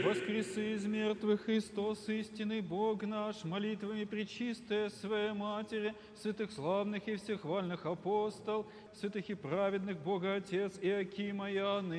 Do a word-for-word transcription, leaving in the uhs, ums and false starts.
Воскресы из мертвых Христос, истинный Бог наш, молитвами пречистая Своей Матери, святых славных и всехвальных апостол, святых и праведных Бога Отец Иакима и Анны,